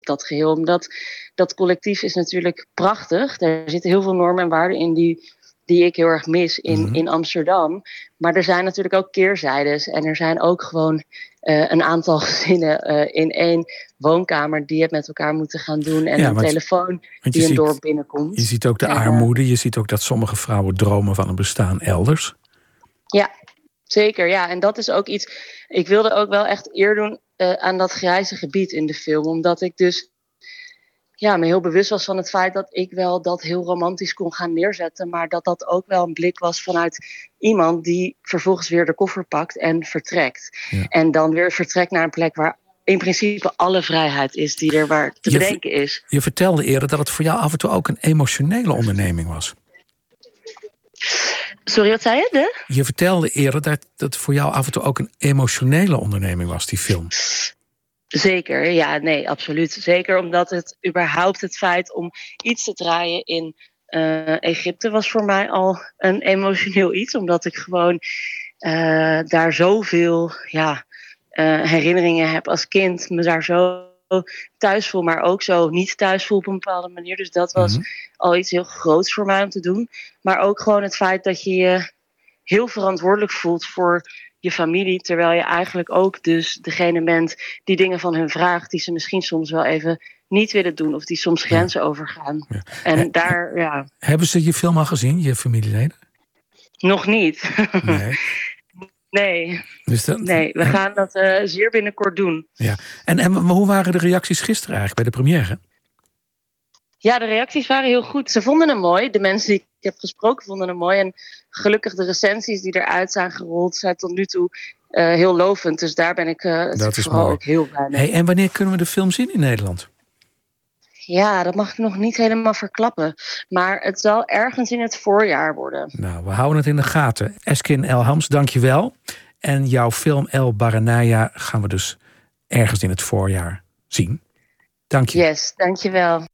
dat geheel. Omdat dat collectief is natuurlijk prachtig. Er zitten heel veel normen en waarden in die ik heel erg mis in Amsterdam. Maar er zijn natuurlijk ook keerzijdes. En er zijn ook gewoon een aantal gezinnen in één woonkamer die het met elkaar moeten gaan doen. En een telefoon die een dorp binnenkomt. Je ziet ook de armoede. Je ziet ook dat sommige vrouwen dromen van een bestaan elders. Ja, zeker. Ja. En dat is ook iets. Ik wilde ook wel echt eer doen aan dat grijze gebied in de film. Omdat ik dus me heel bewust was van het feit dat ik wel dat heel romantisch kon gaan neerzetten. Maar dat ook wel een blik was vanuit iemand die vervolgens weer de koffer pakt en vertrekt. Ja. En dan weer vertrekt naar een plek waar in principe alle vrijheid is die er waar te bedenken is. Je vertelde eerder dat het voor jou af en toe ook een emotionele onderneming was. Sorry, wat zei je? Je vertelde eerder dat het voor jou af en toe ook een emotionele onderneming was, die film. Zeker, ja, nee, absoluut. Zeker omdat het überhaupt het feit om iets te draaien in Egypte was voor mij al een emotioneel iets. Omdat ik gewoon daar zoveel herinneringen heb als kind. Me daar zo thuis voel, maar ook zo niet thuis voel op een bepaalde manier. Dus dat was al iets heel groots voor mij om te doen. Maar ook gewoon het feit dat je je heel verantwoordelijk voelt voor je familie, terwijl je eigenlijk ook dus degene bent die dingen van hun vraagt, die ze misschien soms wel even niet willen doen, of die soms grenzen overgaan. Ja. En daar, Hebben ze je film al gezien, je familieleden? Nog niet. Nee. Nee, we gaan dat zeer binnenkort doen. Ja. En hoe waren de reacties gisteren eigenlijk bij de première? Ja, de reacties waren heel goed. Ze vonden hem mooi. De mensen die ik heb gesproken vonden hem mooi. En gelukkig de recensies die eruit zijn gerold zijn tot nu toe heel lovend. Dus daar ben ik vooral ook heel blij mee. Hey, en wanneer kunnen we de film zien in Nederland? Ja, dat mag ik nog niet helemaal verklappen. Maar het zal ergens in het voorjaar worden. Nou, we houden het in de gaten. Eskin Elhams, dank je wel. En jouw film El Baranaya gaan we dus ergens in het voorjaar zien. Dank je. Yes, dank je wel.